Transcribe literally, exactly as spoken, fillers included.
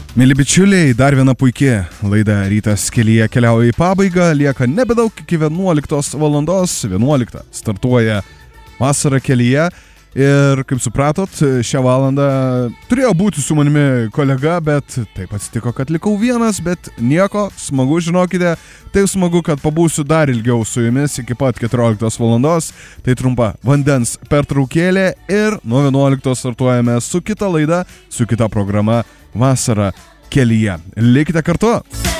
Mėly bičiuliai, dar viena puikia laida Rytas kelyje keliauja į pabaigą, lieka nebedaug iki vienuoliktos valandos, vienuoliktą startuoja Vasara kelyje ir, kaip supratot, šią valandą turėjo būti su manimi kolega, bet taip atsitiko, kad likau vienas, bet nieko, smagu, žinokite, taip smagu, kad pabūsiu dar ilgiau su jumis iki pat keturioliktos valandos, tai trumpa vandens pertraukėlė ir nuo vienuoliktos startuojame su kita laida, su kita programa Vasara kelyje. Likite kartu!